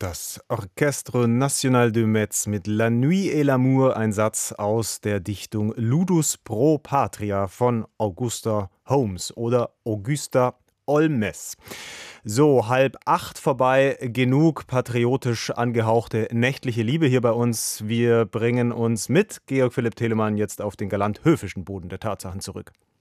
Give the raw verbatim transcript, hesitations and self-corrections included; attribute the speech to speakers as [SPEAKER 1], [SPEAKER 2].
[SPEAKER 1] Das Orchestre National de Metz mit La Nuit et l'amour, ein Satz aus der Dichtung Ludus pro Patria von Augusta Holmes oder Augusta Olmes. So, halb acht vorbei, genug patriotisch angehauchte nächtliche Liebe hier bei uns. Wir bringen uns mit Georg Philipp Telemann jetzt auf den galant höfischen Boden der Tatsachen zurück.